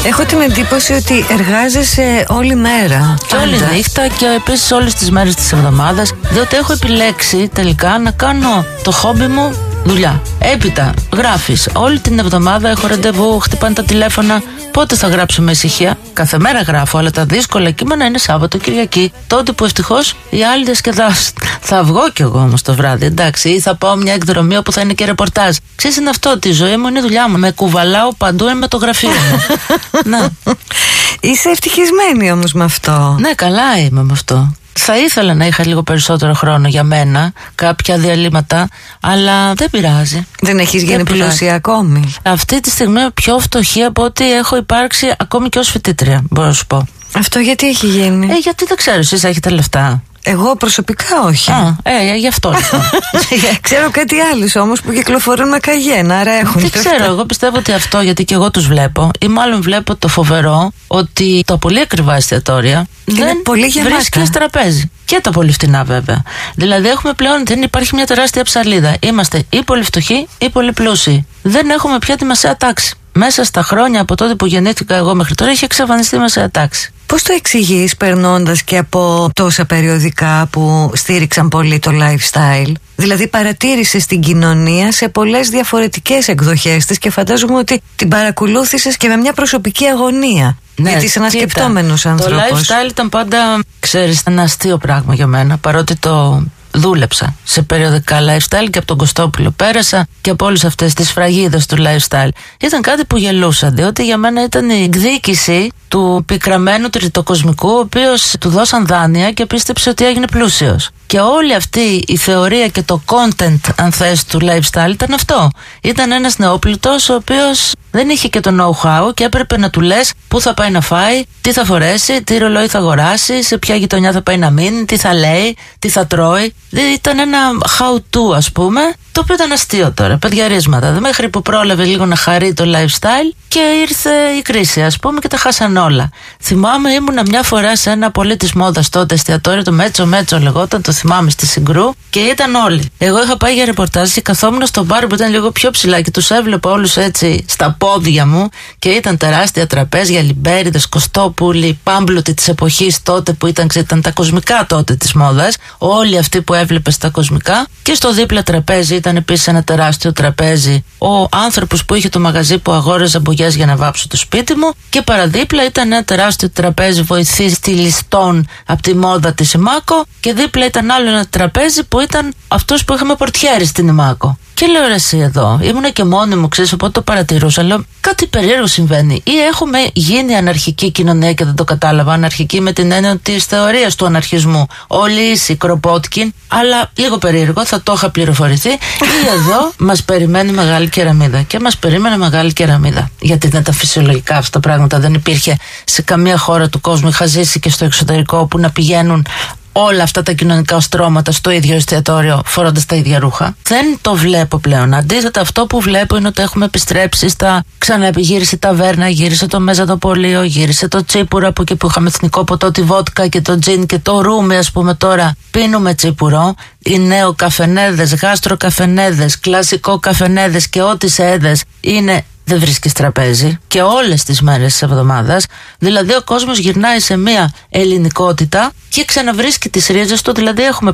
Έχω την εντύπωση ότι εργάζεσαι όλη μέρα. Και όλη νύχτα και επίσης όλες τις μέρες της εβδομάδας. Διότι έχω επιλέξει τελικά να κάνω το χόμπι μου δουλειά. Έπειτα γράφεις. Όλη την εβδομάδα έχω ραντεβού, χτυπάνε τα τηλέφωνα. Πότε θα γράψω με ησυχία? Κάθε μέρα γράφω, αλλά τα δύσκολα κείμενα είναι Σάββατο, Κυριακή. Τότε που ευτυχώς οι άλλοι διασκεδάσουν. Θα βγω κι εγώ όμως το βράδυ, εντάξει, ή θα πάω μια εκδρομή όπου θα είναι και ρεπορτάζ. Ξέρεις, είναι αυτό, ότι η ζωή μου είναι η δουλειά μου. Με κουβαλάω παντού με το γραφείο μου. Να. Είσαι ευτυχισμένη όμως με αυτό? Ναι, καλά είμαι με αυτό. Θα ήθελα να είχα λίγο περισσότερο χρόνο για μένα, κάποια διαλύματα, αλλά δεν πειράζει. Δεν έχεις γίνει πλούσια ακόμη? Αυτή τη στιγμή είμαι πιο φτωχή από ό,τι έχω υπάρξει ακόμη και ως φοιτήτρια, μπορώ να σου πω. Αυτό γιατί έχει γίνει? Γιατί δεν ξέρω, εσείς έχετε λεφτά? Εγώ προσωπικά όχι. Γι' αυτό λοιπόν. Ξέρω κάτι άλλους όμως που κυκλοφορούν με καγένα, άρα έχουν. Δεν ξέρω, εγώ πιστεύω ότι αυτό, γιατί και εγώ τους βλέπω, ή μάλλον βλέπω το φοβερό ότι τα πολύ ακριβά εστιατόρια δεν βρίσκεις τραπέζι. Και τα πολύ φτηνά βέβαια. Δηλαδή έχουμε πλέον, δεν υπάρχει μια τεράστια ψαλίδα. Είμαστε ή πολύ φτωχοί ή πολύ πλούσιοι. Δεν έχουμε πια τη μεσαία τάξη. Μέσα στα χρόνια από τότε που γεννήθηκα εγώ μέχρι τώρα έχει εξαφανιστεί η μεσαία τάξη. Πώς το εξηγείς περνώντας και από τόσα περιοδικά που στήριξαν πολύ το lifestyle? Δηλαδή παρατήρησες την κοινωνία σε πολλές διαφορετικές εκδοχές της και φαντάζομαι ότι την παρακολούθησες και με μια προσωπική αγωνία. Ναι, γιατί είσαι ένας σκεπτόμενος άνθρωπος. Το lifestyle ήταν πάντα, ξέρεις, ένα αστείο πράγμα για μένα, παρότι το δούλεψα σε περιοδικά lifestyle και από τον Κωστόπουλο πέρασα και από όλες αυτές τις σφραγίδες του lifestyle. Ήταν κάτι που γελούσα, διότι για μένα ήταν η εκδίκηση του πικραμένου τριτοκοσμικού, ο οποίος του δώσαν δάνεια και πίστεψε ότι έγινε πλούσιος. Και όλη αυτή η θεωρία και το content, αν θες, του lifestyle ήταν αυτό. Ήταν ένας νεόπλουτος ο οποίος δεν είχε και το know-how και έπρεπε να του λες πού θα πάει να φάει, τι θα φορέσει, τι ρολόι θα αγοράσει, σε ποια γειτονιά θα πάει να μείνει, τι θα λέει, τι θα τρώει. Ήταν ένα how-to, ας πούμε, το οποίο ήταν αστείο τώρα, παιδιαρίσματα. Μέχρι που πρόλαβε λίγο να χαρεί το lifestyle και ήρθε η κρίση, ας πούμε, και τα χάσαν όλα. Θυμάμαι, ήμουνα μια φορά σε ένα πολύ της μόδας τότε εστιατόριο, το Μέτσο λεγόταν, το θυμάμαι, στη Συγκρού, και ήταν όλοι. Εγώ είχα πάει για ρεπορτάζ και καθόμουν στο μπαρ που ήταν λίγο πιο ψηλά και τους έβλεπα όλους έτσι στα πόδια μου και ήταν τεράστια τραπέζια, λιμπέριδες, κωστόπουλοι, πάμπλουτοι της εποχής τότε που ήταν τα κοσμικά τότε της μόδας. Όλοι αυτοί που έβλεπε στα κοσμικά, και στο δίπλα τραπέζι ήταν επίσης ένα τεράστιο τραπέζι ο άνθρωπος που είχε το μαγαζί που αγόραζε μπογιές για να βάψω το σπίτι μου, και παραδίπλα ήταν ένα τεράστιο τραπέζι βοηθή στυλιστών από τη μόδα της Ιμάκο, και δίπλα ήταν άλλο ένα τραπέζι που ήταν αυτός που είχαμε πορτιέρι στην Ιμάκο. Και λέω, ρε εσύ εδώ, ήμουνα και μόνη μου, ξέρεις, οπότε το παρατηρούσα. Λέω, κάτι περίεργο συμβαίνει. Ή έχουμε γίνει αναρχική κοινωνία και δεν το κατάλαβα. Αναρχική με την έννοια της θεωρίας του αναρχισμού. Όλοι ίσοι, Κροπότκιν, αλλά λίγο περίεργο, θα το είχα πληροφορηθεί. Ή εδώ μας περιμένει μεγάλη κεραμίδα. Και μας περίμενε μεγάλη κεραμίδα. Γιατί δεν τα φυσιολογικά αυτά τα πράγματα. Δεν υπήρχε σε καμία χώρα του κόσμου. Είχα ζήσει και στο εξωτερικό που να πηγαίνουν όλα αυτά τα κοινωνικά στρώματα στο ίδιο εστιατόριο φορώντας τα ίδια ρούχα. Δεν το βλέπω πλέον. Αντίθετα, αυτό που βλέπω είναι ότι έχουμε επιστρέψει στα ξαναεπιγύρισε η ταβέρνα, γύρισε το Μέζατοπολείο, γύρισε το τσίπουρο, από εκεί που είχαμε εθνικό ποτό, τη βότκα και το τζιν και το ρούμι, ας πούμε. Τώρα πίνουμε τσίπουρο. Οι νεοκαφενέδες, γάστροκαφενέδες, κλασικό καφενέδες και ό,τι σε έδες είναι. Δεν βρίσκεις τραπέζι και όλες τις μέρες της εβδομάδας. Δηλαδή ο κόσμος γυρνάει σε μια ελληνικότητα και ξαναβρίσκει τις ρίζες του. Δηλαδή έχουμε